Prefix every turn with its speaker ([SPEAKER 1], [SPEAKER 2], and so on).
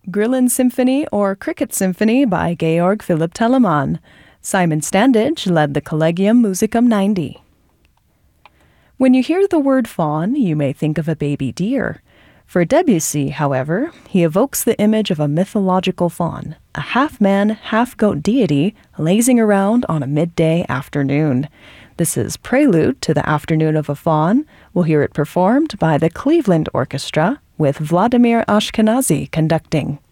[SPEAKER 1] Grillen Symphony or Cricket Symphony by Georg Philipp Telemann. Simon Standage led the Collegium Musicum 90. When you hear the word faun, you may think of a baby deer. For Debussy, however, he evokes the image of a mythological faun, a half-man, half-goat deity lazing around on a midday afternoon. This is Prelude to the Afternoon of a Faun. We'll hear it performed by the Cleveland Orchestra with Vladimir Ashkenazy conducting.